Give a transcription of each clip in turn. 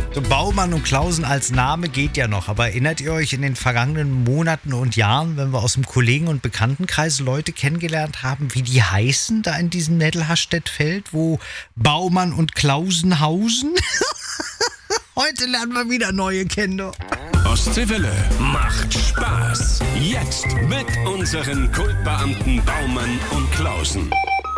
So Baumann und Klausen als Name geht ja noch, aber erinnert ihr euch in den vergangenen Monaten und Jahren, wenn wir aus dem Kollegen- und Bekanntenkreis Leute kennengelernt haben, wie die heißen da in diesem Nettelhardstedt-Feld, wo Baumann und Klausen hausen? Heute lernen wir wieder neue kennen. Ostseewelle macht Spaß. Jetzt mit unseren Kultbeamten Baumann und Klausen.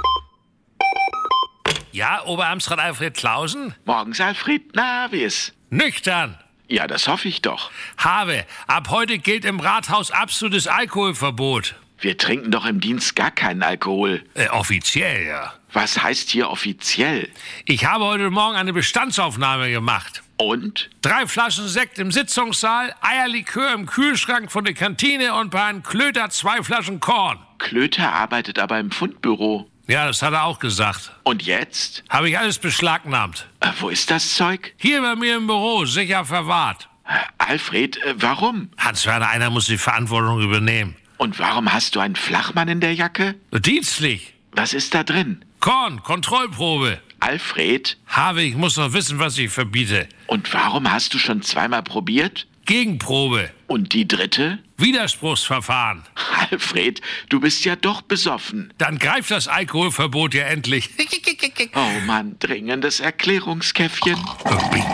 Ja, Oberamtsrat Alfred Klausen? Morgens, Alfred. Na, wie ist? Nüchtern. Ja, das hoffe ich doch. Habe, ab heute gilt im Rathaus absolutes Alkoholverbot. Wir trinken doch im Dienst gar keinen Alkohol. Offiziell, ja. Was heißt hier offiziell? Ich habe heute Morgen eine Bestandsaufnahme gemacht. Und? 3 Flaschen Sekt im Sitzungssaal, Eierlikör im Kühlschrank von der Kantine und bei Herrn Klöter 2 Flaschen Korn. Klöter arbeitet aber im Fundbüro. Ja, das hat er auch gesagt. Und jetzt? Habe ich alles beschlagnahmt. Wo ist das Zeug? Hier bei mir im Büro, sicher verwahrt. Alfred, warum? Hans-Werner, einer muss die Verantwortung übernehmen. Und warum hast du einen Flachmann in der Jacke? Dienstlich. Was ist da drin? Korn, Kontrollprobe. Alfred? Habe, ich muss noch wissen, was ich verbiete. Und warum hast du schon 2-mal probiert? Gegenprobe. Und die 3.? Widerspruchsverfahren. Alfred, du bist ja doch besoffen. Dann greift das Alkoholverbot ja endlich. Oh Mann, dringendes Erklärungskäffchen.